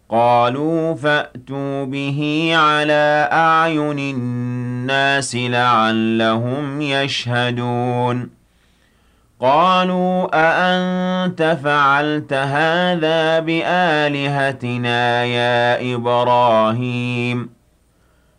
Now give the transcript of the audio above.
قالوا فأتوا به على أعين الناس لعلهم يشهدون قالوا أأنت فعلت هذا بآلهتنا يا إبراهيم